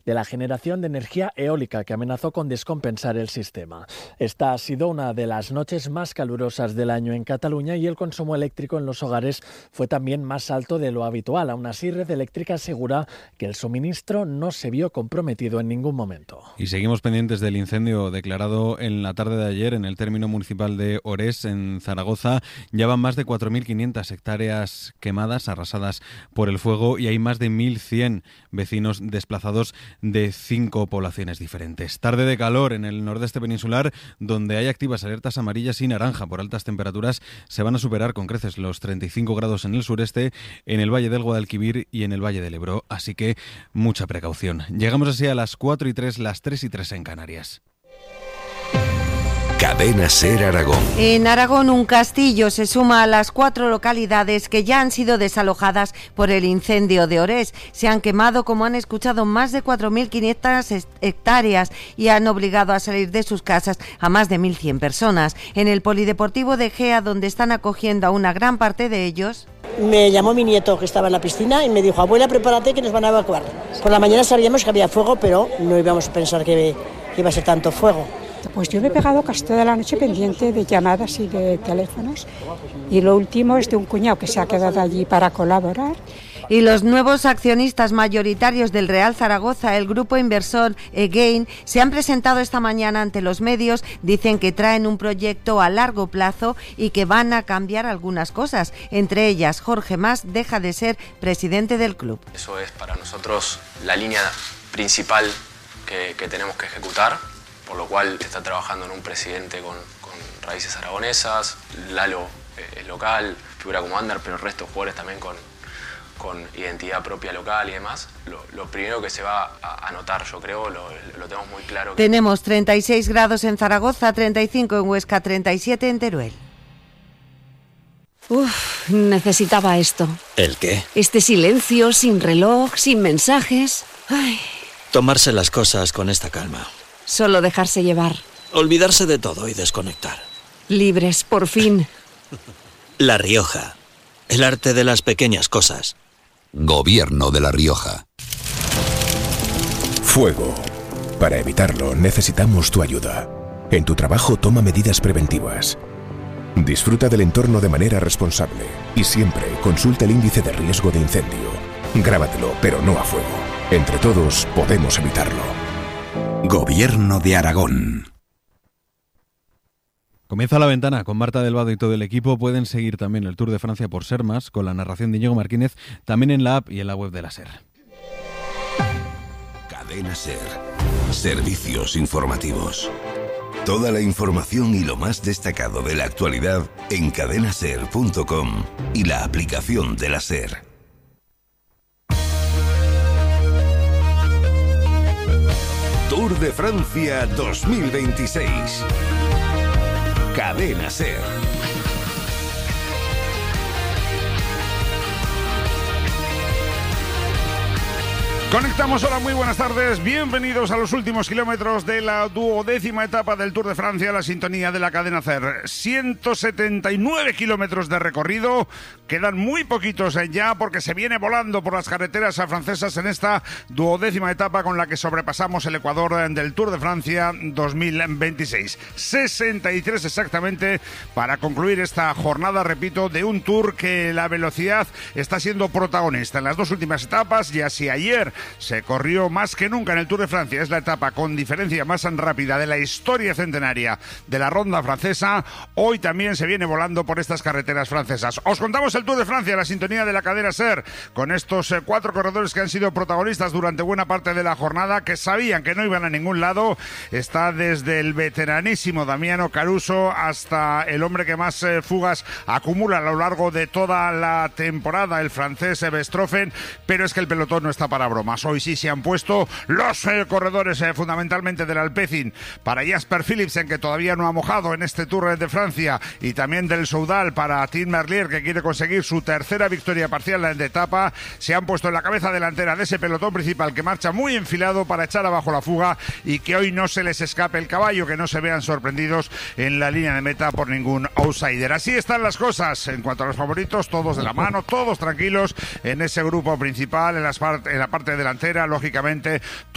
de la generación de energía eólica que amenazó con descompensar el sistema. Esta ha sido una de las noches más calurosas del año en Cataluña y el consumo eléctrico en los hogares fue también más alto de lo habitual. Aún así, Red Eléctrica asegura que el suministro no se vio comprometido en ningún momento. Y seguimos pendientes del incendio declarado en la tarde de ayer en el término municipal de Orés, en Zaragoza. Ya van más de 4.500 hectáreas quemadas, arrasadas por el fuego, y hay más de 1.100 vecinos desplazados de 5 poblaciones diferentes. Tarde de calor en el nordeste peninsular, donde hay activas alertas amarillas y naranja por altas temperaturas. Se van a superar con creces los 35 grados en el sureste, en el Valle del Guadalquivir y en el Valle del Ebro. Así que mucha precaución. Llegamos así a las 4:03, las 3:03 en Canarias. Cadena SER Aragón. En Aragón, un castillo se suma a las 4 localidades que ya han sido desalojadas por el incendio de Orés. Se han quemado, como han escuchado, más de 4.500 hectáreas y han obligado a salir de sus casas a más de 1.100 personas. En el polideportivo de Gea, donde están acogiendo a una gran parte de ellos... Me llamó mi nieto, que estaba en la piscina, y me dijo: abuela, prepárate que nos van a evacuar. Por la mañana sabíamos que había fuego, pero no íbamos a pensar que iba a ser tanto fuego. Pues yo me he pegado casi toda la noche pendiente de llamadas y de teléfonos, y lo último es de un cuñado que se ha quedado allí para colaborar. Y los nuevos accionistas mayoritarios del Real Zaragoza, el grupo inversor Again, se han presentado esta mañana ante los medios. Dicen que traen un proyecto a largo plazo y que van a cambiar algunas cosas. Entre ellas, Jorge Mas deja de ser presidente del club. Eso es para nosotros la línea principal que tenemos que ejecutar, por lo cual está trabajando en un presidente con raíces aragonesas. Lalo es local, figura como Ander, pero el resto de jugadores también con identidad propia local y demás. Lo primero que se va a notar, yo creo, lo tenemos muy claro. Tenemos 36 grados en Zaragoza, 35 en Huesca, 37 en Teruel. Necesitaba esto. ¿El qué? Este silencio, sin reloj, sin mensajes. Ay. Tomarse las cosas con esta calma. Solo dejarse llevar. Olvidarse de todo y desconectar. Libres, por fin. La Rioja. El arte de las pequeñas cosas. Gobierno de La Rioja. Fuego. Para evitarlo necesitamos tu ayuda. En tu trabajo toma medidas preventivas. Disfruta del entorno de manera responsable y siempre consulta el índice de riesgo de incendio. Grábatelo, pero no a fuego. Entre todos podemos evitarlo. Gobierno de Aragón. Comienza La Ventana con Marta del Vado y todo el equipo. Pueden seguir también el Tour de Francia por Ser Más, con la narración de Íñigo Martínez, también en la app y en la web de la SER. Cadena SER. Servicios informativos. Toda la información y lo más destacado de la actualidad en cadenaser.com y la aplicación de la SER. Tour de Francia 2026. Cadena SER. Conectamos, hola, muy buenas tardes, bienvenidos a los últimos kilómetros de la 12ª etapa del Tour de Francia, la sintonía de la cadena SER. 179 kilómetros de recorrido, quedan muy poquitos ya porque se viene volando por las carreteras francesas en esta 12ª etapa con la que sobrepasamos el Ecuador del Tour de Francia 2026. 63 exactamente para concluir esta jornada, repito, de un Tour que la velocidad está siendo protagonista en las dos últimas etapas, y así ayer se corrió más que nunca en el Tour de Francia. Es la etapa con diferencia más rápida de la historia centenaria de la ronda francesa. Hoy también se viene volando por estas carreteras francesas. Os contamos el Tour de Francia, la sintonía de la cadena SER, con estos 4 corredores que han sido protagonistas durante buena parte de la jornada, que sabían que no iban a ningún lado. Está desde el veteranísimo Damiano Caruso hasta el hombre que más fugas acumula a lo largo de toda la temporada, el francés Bestrophen, pero es que el pelotón no está para broma. Hoy sí se han puesto los corredores fundamentalmente del Alpecin para Jasper Philipsen, que todavía no ha mojado en este Tour de Francia, y también del Soudal para Tim Merlier, que quiere conseguir su tercera victoria parcial de etapa. Se han puesto en la cabeza delantera de ese pelotón principal que marcha muy enfilado para echar abajo la fuga y que hoy no se les escape el caballo, que no se vean sorprendidos en la línea de meta por ningún outsider. Así están las cosas en cuanto a los favoritos, todos de la mano, todos tranquilos en ese grupo principal, en la parte delantera, lógicamente